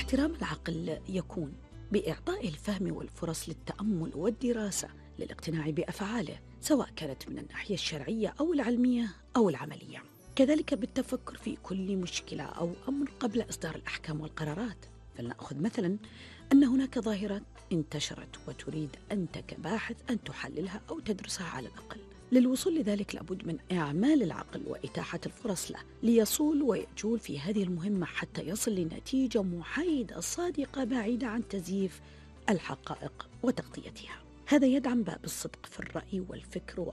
احترام العقل يكون بإعطاء الفهم والفرص للتأمل والدراسة للاقتناع بأفعاله، سواء كانت من الناحية الشرعية أو العلمية أو العملية. كذلك بالتفكر في كل مشكلة أو أمر قبل إصدار الأحكام والقرارات. فلنأخذ مثلا أن هناك ظاهرة انتشرت وتريد أنت كباحث أن تحللها أو تدرسها على الأقل. للوصول لذلك لابد من إعمال العقل وإتاحة الفرص له ليصول ويجول في هذه المهمة حتى يصل لنتيجة محايدة صادقة بعيدة عن تزييف الحقائق وتغطيتها. هذا يدعم باب الصدق في الرأي والفكر